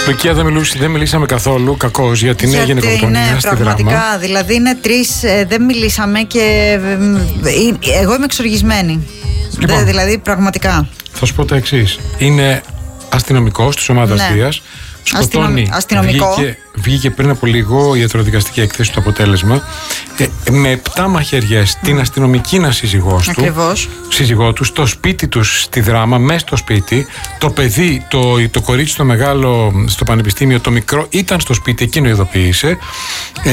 Λουκία, δεν μιλήσαμε καθόλου κακώς για την νέα γυναικοκτονία στη πραγματικά, Δράμα. δηλαδή είναι 3, δεν μιλήσαμε και εγώ είμαι εξοργισμένη. Λοιπόν, δηλαδή πραγματικά. Θα σου πω τα εξής. Είναι αστυνομικός της ομάδας Δίας. Σκοτώνει. Αστυνομικό. Βγήκε πριν από λίγο η ιατροδικαστική έκθεση του αποτέλεσμα. Με 7 μαχαιριές την αστυνομική σύζυγό του, στο σπίτι τους στη Δράμα, μέσα στο σπίτι. Το παιδί, το κορίτσι το μεγάλο στο πανεπιστήμιο, το μικρό, ήταν στο σπίτι, εκείνο ειδοποίησε.